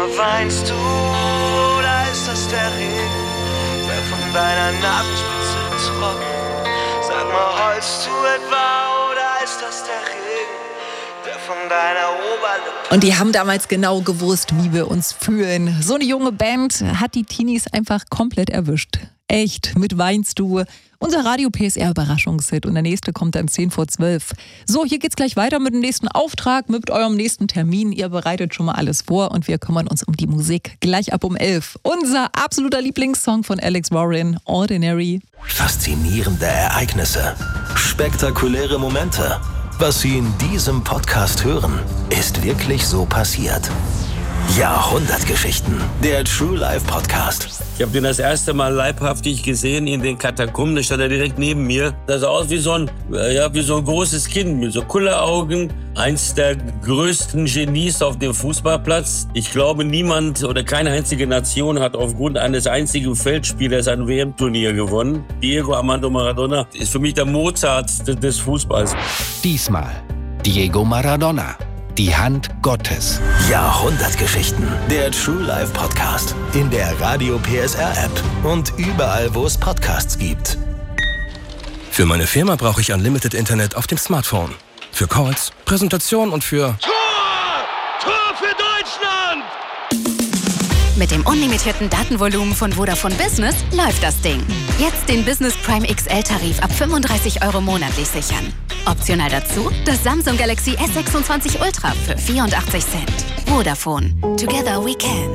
mal, weinst du oder ist das der Regen, der von deiner Nasenspitze trocken? Sag mal, heulst du etwa oder ist das der Regen, der von deiner Oberlippe? Und die haben damals genau gewusst, wie wir uns fühlen. So eine junge Band hat die Teenies einfach komplett erwischt. Echt, mit Weinst du. Unser Radio PSR Überraschungshit und der nächste kommt dann 10:12. So, hier geht's gleich weiter mit dem nächsten Auftrag, mit eurem nächsten Termin. Ihr bereitet schon mal alles vor und wir kümmern uns um die Musik. Gleich ab um 11. Unser absoluter Lieblingssong von Alex Warren, Ordinary. Faszinierende Ereignisse, spektakuläre Momente. Was Sie in diesem Podcast hören, ist wirklich so passiert. Jahrhundertgeschichten, der True Life Podcast. Ich habe den das erste Mal leibhaftig gesehen in den Katakomben. Da stand er direkt neben mir. Das sah aus wie so ein großes Kind mit so Kulleraugen. Eins der größten Genies auf dem Fußballplatz. Ich glaube, niemand oder keine einzige Nation hat aufgrund eines einzigen Feldspielers ein WM-Turnier gewonnen. Diego Armando Maradona ist für mich der Mozart des Fußballs. Diesmal Diego Maradona. Die Hand Gottes. Jahrhundertgeschichten. Der True Life Podcast. In der Radio PSR App und überall, wo es Podcasts gibt. Für meine Firma brauche ich Unlimited Internet auf dem Smartphone. Für Calls, Präsentation und für... Tor für Deutschland! Mit dem unlimitierten Datenvolumen von Vodafone Business läuft das Ding. Jetzt den Business Prime XL-Tarif ab 35 € monatlich sichern. Optional dazu das Samsung Galaxy S26 Ultra für 84 Cent. Vodafone. Together we can.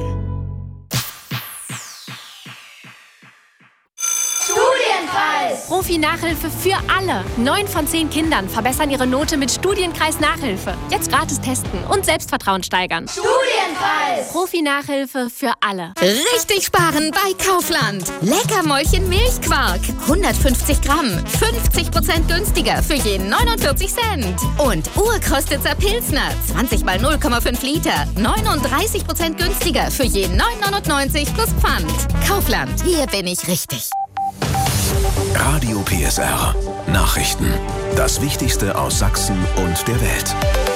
Profi-Nachhilfe für alle. 9 von 10 Kindern verbessern ihre Note mit Studienkreis Nachhilfe. Jetzt gratis testen und Selbstvertrauen steigern. Studienkreis! Profi-Nachhilfe für alle. Richtig sparen bei Kaufland. Leckermäulchen Milchquark. 150 Gramm. 50% günstiger für jeden 49 Cent. Und Urkrostitzer Pilsner. 20 mal 0,5 Liter. 39% günstiger für jeden 9,99 plus Pfand. Kaufland. Hier bin ich richtig. Radio PSR. Nachrichten. Das Wichtigste aus Sachsen und der Welt.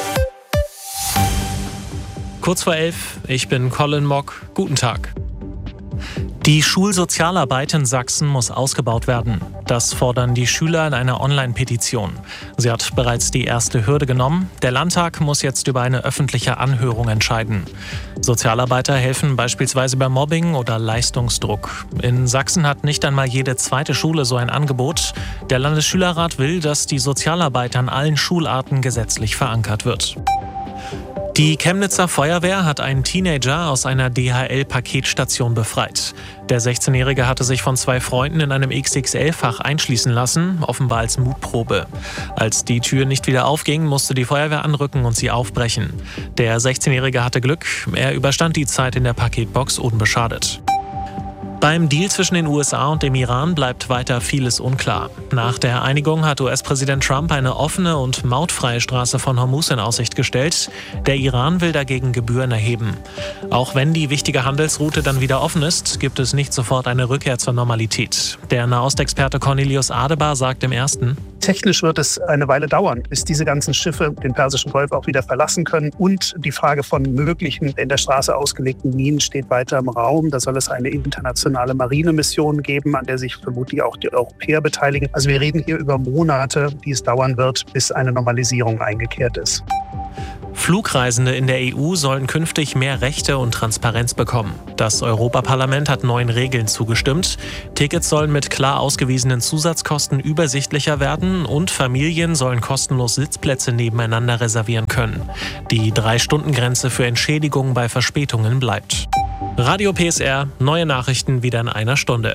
Kurz vor 11, ich bin Colin Mock. Guten Tag. Die Schulsozialarbeit in Sachsen muss ausgebaut werden. Das fordern die Schüler in einer Online-Petition. Sie hat bereits die erste Hürde genommen. Der Landtag muss jetzt über eine öffentliche Anhörung entscheiden. Sozialarbeiter helfen beispielsweise bei Mobbing oder Leistungsdruck. In Sachsen hat nicht einmal jede zweite Schule so ein Angebot. Der Landesschülerrat will, dass die Sozialarbeit an allen Schularten gesetzlich verankert wird. Die Chemnitzer Feuerwehr hat einen Teenager aus einer DHL-Paketstation befreit. Der 16-Jährige hatte sich von 2 Freunden in einem XXL-Fach einschließen lassen, offenbar als Mutprobe. Als die Tür nicht wieder aufging, musste die Feuerwehr anrücken und sie aufbrechen. Der 16-Jährige hatte Glück, er überstand die Zeit in der Paketbox unbeschadet. Beim Deal zwischen den USA und dem Iran bleibt weiter vieles unklar. Nach der Einigung hat US-Präsident Trump eine offene und mautfreie Straße von Hormuz in Aussicht gestellt. Der Iran will dagegen Gebühren erheben. Auch wenn die wichtige Handelsroute dann wieder offen ist, gibt es nicht sofort eine Rückkehr zur Normalität. Der Nahostexperte Cornelius Adebar sagt im Ersten: Technisch wird es eine Weile dauern, bis diese ganzen Schiffe den Persischen Golf auch wieder verlassen können. Und die Frage von möglichen in der Straße ausgelegten Minen steht weiter im Raum. Da soll es eine internationale Marinemission geben, an der sich vermutlich auch die Europäer beteiligen. Also wir reden hier über Monate, die es dauern wird, bis eine Normalisierung eingekehrt ist. Flugreisende in der EU sollen künftig mehr Rechte und Transparenz bekommen. Das Europaparlament hat neuen Regeln zugestimmt. Tickets sollen mit klar ausgewiesenen Zusatzkosten übersichtlicher werden und Familien sollen kostenlos Sitzplätze nebeneinander reservieren können. Die 3-Stunden-Grenze für Entschädigungen bei Verspätungen bleibt. Radio PSR, neue Nachrichten wieder in einer Stunde.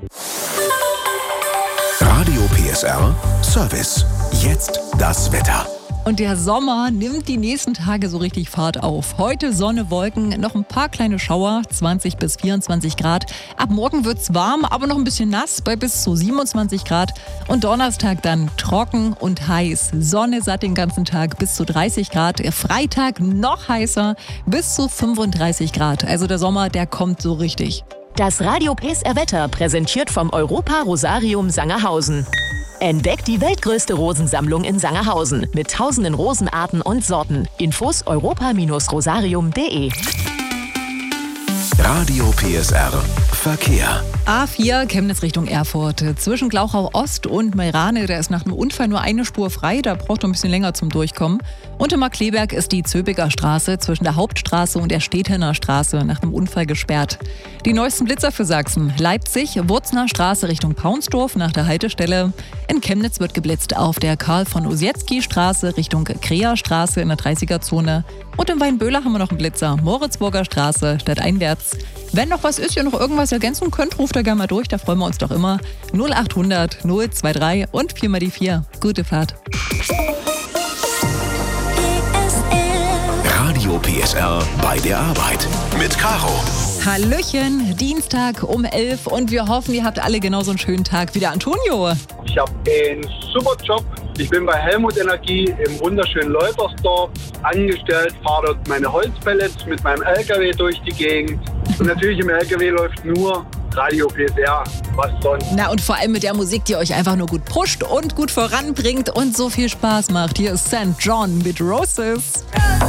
Radio PSR Service. Jetzt das Wetter. Und der Sommer nimmt die nächsten Tage so richtig Fahrt auf. Heute Sonne, Wolken, noch ein paar kleine Schauer, 20 bis 24 Grad. Ab morgen wird's warm, aber noch ein bisschen nass bei bis zu 27 Grad. Und Donnerstag dann trocken und heiß. Sonne satt den ganzen Tag bis zu 30 Grad. Freitag noch heißer bis zu 35 Grad. Also der Sommer, der kommt so richtig. Das Radio PSR Wetter präsentiert vom Europa Rosarium Sangerhausen. Entdeckt die weltgrößte Rosensammlung in Sangerhausen mit tausenden Rosenarten und Sorten. Infos europa-rosarium.de. Radio PSR Verkehr. A4 Chemnitz Richtung Erfurt. Zwischen Glauchau Ost und Meirane, da ist nach einem Unfall nur eine Spur frei. Da braucht man ein bisschen länger zum Durchkommen. Unter Markkleeberg ist die Zöbiger Straße zwischen der Hauptstraße und der Stethener Straße nach einem Unfall gesperrt. Die neuesten Blitzer für Sachsen. Leipzig, Wurzner Straße Richtung Paunsdorf nach der Haltestelle. In Chemnitz wird geblitzt auf der Karl-von-Ossietzky-Straße Richtung Krea-Straße in der 30er-Zone. Und in Weinböhler haben wir noch einen Blitzer. Moritzburger Straße stadteinwärts. Wenn noch was ist, ihr noch irgendwas ergänzen könnt, ruft da gerne mal durch, da freuen wir uns doch immer. 0800 023 und 4 mal die 4. Gute Fahrt. Radio PSR bei der Arbeit mit Caro. Hallöchen, Dienstag um 11 und wir hoffen, ihr habt alle genauso einen schönen Tag wie der Antonio. Ich habe einen super Job. Ich bin bei Helmut Energie im wunderschönen Leutersdorf angestellt, fahre dort meine Holzpellets mit meinem LKW durch die Gegend. Und natürlich im LKW läuft nur Radio PSR, was sonst. Na und vor allem mit der Musik, die euch einfach nur gut pusht und gut voranbringt und so viel Spaß macht. Hier ist St. John mit Roses.